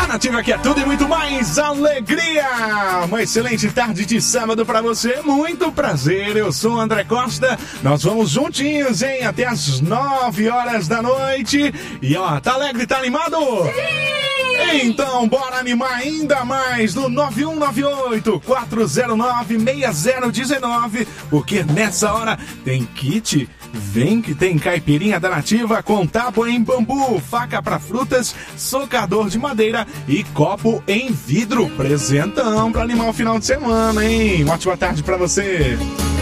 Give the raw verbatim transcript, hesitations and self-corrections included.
Nativa, que é tudo e muito mais alegria. Uma excelente tarde de sábado pra você. Muito prazer, eu sou o André Costa. Nós vamos juntinhos, hein? Até as nove horas da noite. E ó, tá alegre, tá animado? Sim! Então, bora animar ainda mais no nove um nove oito, quatro zero nove, seis zero um nove, porque nessa hora tem kit. Vem que tem caipirinha da Nativa com tábua em bambu, faca para frutas, socador de madeira e copo em vidro. Presentão para animar o final de semana, hein? Uma ótima tarde para você.